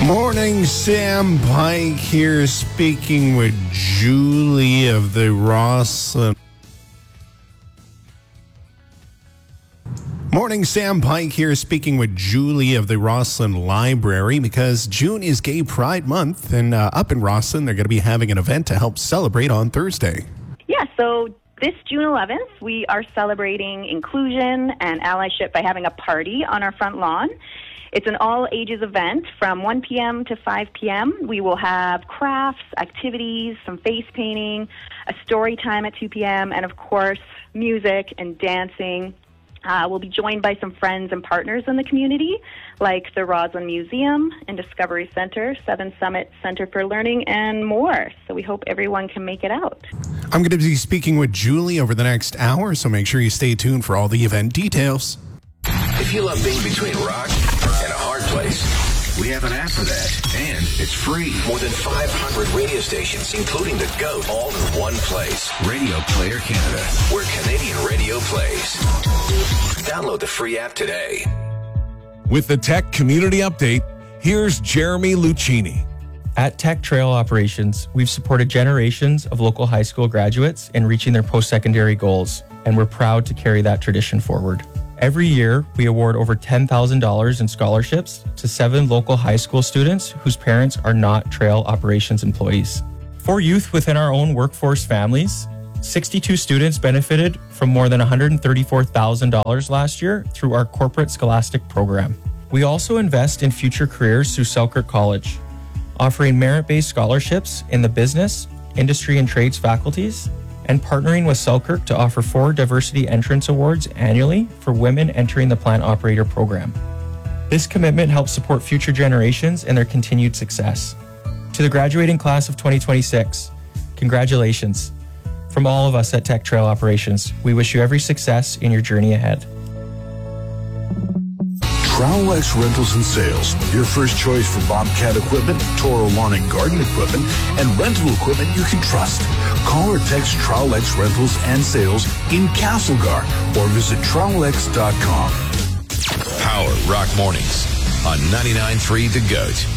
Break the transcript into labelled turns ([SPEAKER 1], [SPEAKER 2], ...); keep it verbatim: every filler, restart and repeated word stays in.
[SPEAKER 1] Morning, Sam Pike here, speaking with Julie of the Rosslyn. Morning, Sam Pike here, speaking with Julie of the Rosslyn Library, because June is Gay Pride Month, and uh, up in Rosslyn, they're going to be having an event to help celebrate on Thursday.
[SPEAKER 2] Yeah, so this June eleventh, we are celebrating inclusion and allyship by having a party on our front lawn. It's an all-ages event from one p.m. to five p.m. We will have crafts, activities, some face painting, a story time at two p.m., and, of course, music and dancing. Uh, we'll be joined by some friends and partners in the community, like the Roslyn Museum and Discovery Center, Seven Summit Center for Learning, and more. So we hope everyone can make it out.
[SPEAKER 1] I'm going to be speaking with Julie over the next hour, so make sure you stay tuned for all the event details.
[SPEAKER 3] If you love being between rock and a hard place, we have an app for that, and it's free. More than five hundred radio stations, including the GOAT, all in one place. Radio Player Canada, where Canadian radio plays. Download the free app today.
[SPEAKER 4] With the Tech Community Update, here's Jeremy Lucchini.
[SPEAKER 5] At Tech Trail Operations, we've supported generations of local high school graduates in reaching their post-secondary goals, and we're proud to carry that tradition forward. Every year, we award over ten thousand dollars in scholarships to seven local high school students whose parents are not trail operations employees. For youth within our own workforce families, sixty-two students benefited from more than one hundred thirty-four thousand dollars last year through our corporate scholastic program. We also invest in future careers through Selkirk College, offering merit-based scholarships in the business, industry, and trades faculties, and partnering with Selkirk to offer four diversity entrance awards annually for women entering the plant operator program. This commitment helps support future generations and their continued success. To the graduating class of twenty twenty-six, congratulations. From all of us at Tech Trail Operations, we wish you every success in your journey ahead.
[SPEAKER 6] Trowel-X Rentals and Sales, your first choice for Bobcat equipment, Toro lawn and garden equipment, and rental equipment you can trust. Call or text Trowel-X Rentals and Sales in Castlegar or visit trowel x dot com.
[SPEAKER 3] Power Rock Mornings on ninety-nine point three The GOAT.